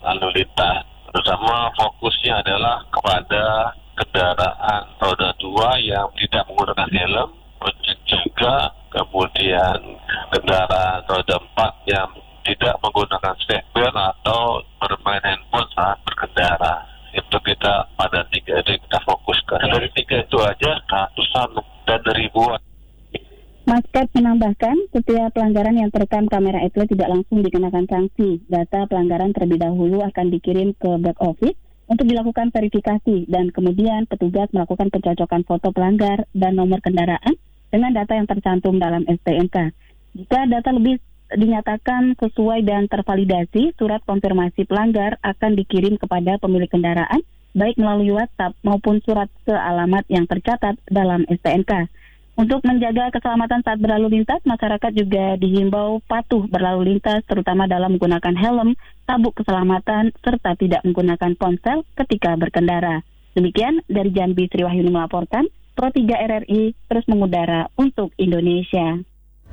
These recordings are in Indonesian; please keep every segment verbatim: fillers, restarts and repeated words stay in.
lalu lintas. Terutama fokusnya adalah kepada kendaraan roda dua yang tidak menggunakan helm, juga kemudian kendaraan roda empat yang tidak menggunakan seatbelt atau bermain handphone saat berkendara. Itu kita pada tiga itu kita fokuskan. Dari tiga itu aja ratusan dan ribuan. Maskep menambahkan, setiap pelanggaran yang terekam kamera etle tidak langsung dikenakan sanksi. Data pelanggaran terlebih dahulu akan dikirim ke back office untuk dilakukan verifikasi dan kemudian petugas melakukan pencocokan foto pelanggar dan nomor kendaraan dengan data yang tercantum dalam S T N K. Jika data lebih dinyatakan sesuai dan tervalidasi, surat konfirmasi pelanggar akan dikirim kepada pemilik kendaraan, baik melalui WhatsApp maupun surat ke alamat yang tercatat dalam S T N K. Untuk menjaga keselamatan saat berlalu lintas, masyarakat juga dihimbau patuh berlalu lintas, terutama dalam menggunakan helm, sabuk keselamatan, serta tidak menggunakan ponsel ketika berkendara. Demikian dari Jambi, Sri Wahyuni melaporkan, Pro tiga R R I terus mengudara untuk Indonesia.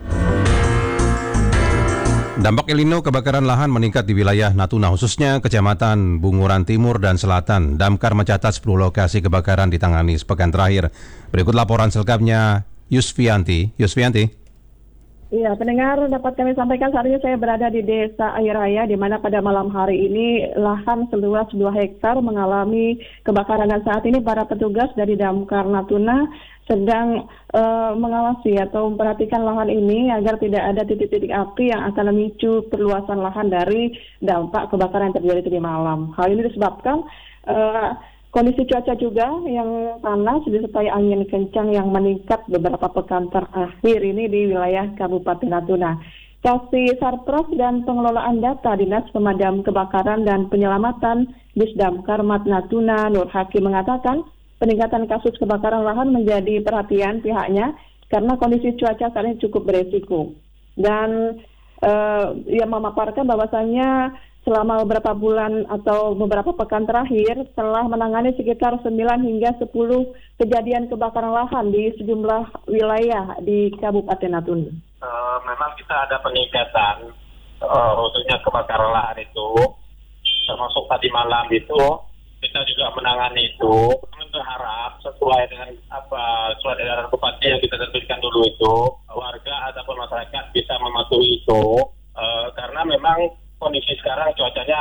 Dampak El Nino kebakaran lahan meningkat di wilayah Natuna, khususnya Kecamatan Bunguran Timur dan Selatan. Damkar mencatat sepuluh lokasi kebakaran ditangani sepekan terakhir. Berikut laporan selengkapnya Yusvianti. Yusvianti. Iya, pendengar dapat kami sampaikan saat ini saya berada di Desa Air Raya, di mana pada malam hari ini lahan seluas dua hektar mengalami kebakaran, dan saat ini para petugas dari Damkar Natuna sedang uh, mengawasi atau memperhatikan lahan ini agar tidak ada titik-titik api yang akan memicu perluasan lahan dari dampak kebakaran yang terjadi tadi malam. Hal ini disebabkan uh, kondisi cuaca juga yang panas disertai angin kencang yang meningkat beberapa pekan terakhir ini di wilayah Kabupaten Natuna. Kasih Sarpras dan Pengelolaan Data Dinas Pemadam Kebakaran dan Penyelamatan Disdamkar Mat Natuna Nur Hakim mengatakan peningkatan kasus kebakaran lahan menjadi perhatian pihaknya karena kondisi cuaca saat ini cukup beresiko. Dan uh, ia memaparkan bahwasannya selama beberapa bulan atau beberapa pekan terakhir telah menangani sekitar sembilan hingga sepuluh kejadian kebakaran lahan di sejumlah wilayah di Kabupaten Natuna. Uh, memang kita ada peningkatan uh, khususnya kebakaran lahan itu, termasuk tadi malam itu kita juga menangani itu. Kami berharap sesuai dengan apa surat edaran Bupati yang kita tentukan dulu itu, warga ataupun masyarakat bisa mematuhi itu, uh, karena memang kondisi sekarang cuacanya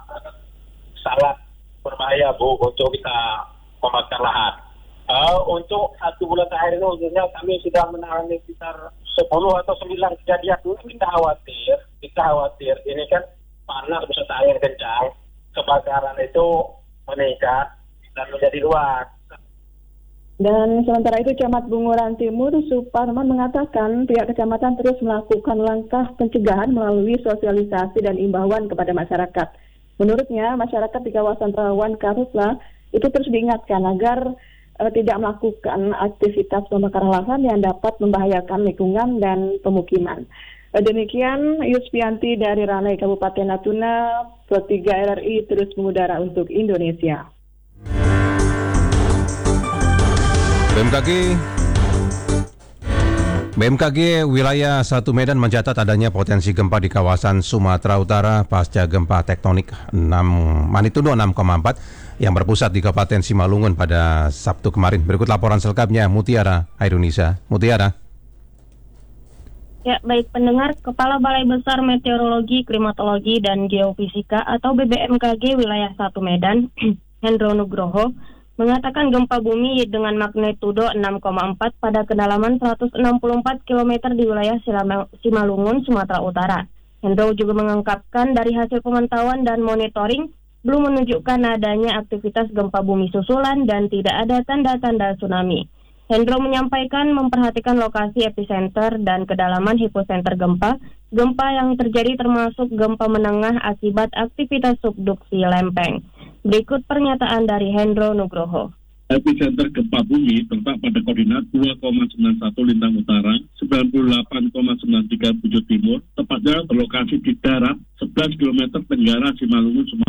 sangat berbahaya, Bu, untuk kita membakar lahan. Uh, untuk satu bulan terakhir ini khususnya kami sudah menangani sekitar sepuluh atau sembilan kejadian. Dulu kita khawatir, kita khawatir ini kan panas beserta angin kencang, kebakaran itu meningkat dan menjadi luas. Dan sementara itu Camat Bunguran Timur Suparman mengatakan pihak kecamatan terus melakukan langkah pencegahan melalui sosialisasi dan imbauan kepada masyarakat. Menurutnya masyarakat di kawasan rawan karhutlah itu terus diingatkan agar uh, tidak melakukan aktivitas pembakaran lahan yang dapat membahayakan lingkungan dan pemukiman. Uh, demikian Yusvianti dari Ranai Kabupaten Natuna, Pro tiga R R I terus mengudara untuk Indonesia. B M K G B M K G wilayah satu Medan mencatat adanya potensi gempa di kawasan Sumatera Utara pasca gempa tektonik enam magnitudo enam koma empat yang berpusat di Kabupaten Simalungun pada Sabtu kemarin. Berikut laporan selengkapnya Mutiara Airunisa. Mutiara. Ya, baik pendengar, Kepala Balai Besar Meteorologi, Klimatologi dan Geofisika atau B B M K G wilayah satu Medan, Hendro Nugroho, mengatakan gempa bumi dengan magnitudo enam koma empat pada kedalaman seratus enam puluh empat kilometer di wilayah Simalungun, Sumatera Utara. Hendro juga mengungkapkan dari hasil pemantauan dan monitoring belum menunjukkan adanya aktivitas gempa bumi susulan dan tidak ada tanda-tanda tsunami. Hendro menyampaikan memperhatikan lokasi epicenter dan kedalaman hipocenter gempa, gempa yang terjadi termasuk gempa menengah akibat aktivitas subduksi lempeng. Berikut pernyataan dari Hendro Nugroho. Epicenter gempa bumi terletak pada koordinat dua koma sembilan satu lintang utara, sembilan puluh delapan koma sembilan tiga bujur timur, tepatnya berlokasi di darat sebelas kilometer tenggara Simalungun, Sumatera